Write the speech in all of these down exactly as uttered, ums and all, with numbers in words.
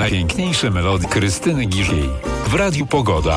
najpiękniejsze melodie Krystyny Giżyj w Radiu Pogoda.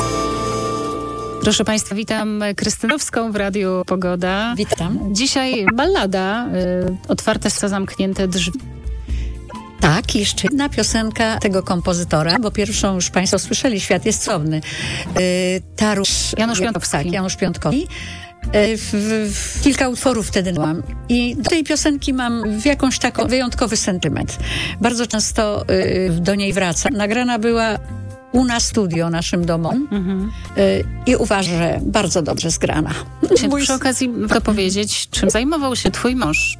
Proszę Państwa, witam Krystynowską w Radiu Pogoda. Witam. Dzisiaj ballada, y, otwarte są zamknięte drzwi. Tak, jeszcze jedna piosenka tego kompozytora, bo pierwszą już Państwo słyszeli, Świat jest cudowny. Yy, Tarusz Janusz Piątkowski. Tak, Janusz Piątkowski. Yy, w, w, kilka utworów wtedy mam. I do tej piosenki mam w jakąś taką wyjątkowy sentyment. Bardzo często yy, do niej wracam. Nagrana była u nas studio, naszym domom. Mhm. Yy, I uważam, że bardzo dobrze zgrana. Mój... Przy okazji warto powiedzieć, czym zajmował się twój mąż.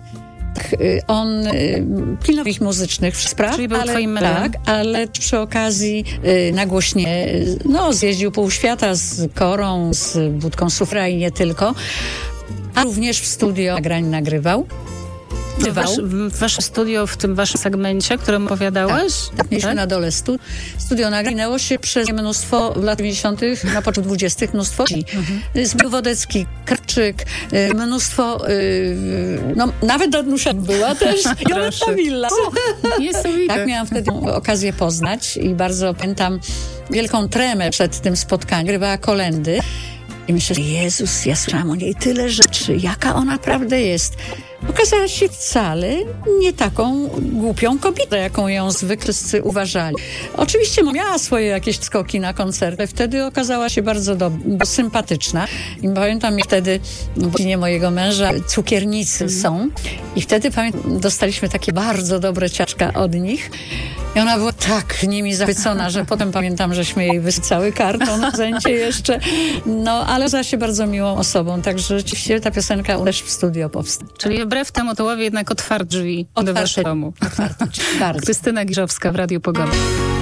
On y, pilnował ich muzycznych spraw, Czyli był ale, twoim menedżerem. tak, ale przy okazji y, nagłośnie y, no, zjeździł pół świata z Korą, z Budką Sufra i nie tylko, a również w studio nagrań nagrywał. W, wasz, w waszym studio, w tym waszym segmencie, o którym opowiadałaś? Tak, tak mieliśmy tak? na dole stu, studio nagrało się przez mnóstwo w latach dziewięćdziesiątych, na początku dwudziestych mnóstwo ludzi. Mhm. Zbigniew Wodecki, Karczyk, mnóstwo, no nawet Danusia była też, Jolanta Villa. Tak, miałam wtedy okazję poznać i bardzo pamiętam wielką tremę przed tym spotkaniem. Grywała kolędy i myślę, Jezus, ja słyszałam o niej tyle rzeczy, jaka ona naprawdę jest. Okazała się wcale nie taką głupią kobietę, jaką ją zwykle uważali. Oczywiście miała swoje jakieś skoki na koncerty. Wtedy okazała się bardzo do, sympatyczna. I pamiętam wtedy, w rodzinie mojego męża cukiernicy mm. są. I wtedy pamiętam, dostaliśmy takie bardzo dobre ciaczka od nich. I ona była tak nimi zachwycona, że potem pamiętam, żeśmy jej wysycały karton na prezencie jeszcze. No, ale za się bardzo miłą osobą. Także rzeczywiście ta piosenka też w studio powstała. Czyli wbrew temu Tołowi jednak otwarł drzwi do waszego domu. Otwarte, bardzo. Krystyna Giżowska w Radiu Pogoda.